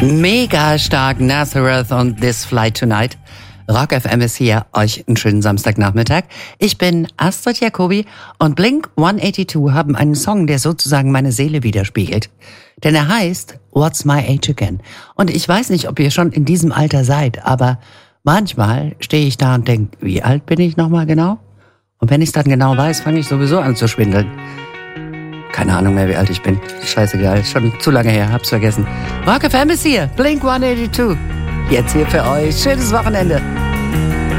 Mega stark Nazareth und This Flight Tonight. Rock FM ist hier, euch einen schönen Samstagnachmittag. Ich bin Astrid Jacobi und Blink 182 haben einen Song, der sozusagen meine Seele widerspiegelt. Denn er heißt What's My Age Again? Und ich weiß nicht, ob ihr schon in diesem Alter seid, aber manchmal stehe ich da und denke, wie alt bin ich nochmal genau? Und wenn ich es dann genau weiß, fange ich sowieso an zu schwindeln. Keine Ahnung mehr, wie alt ich bin. Scheißegal, schon zu lange her, hab's vergessen. Rock FM ist hier, Blink 182. Jetzt hier für euch. Schönes Wochenende.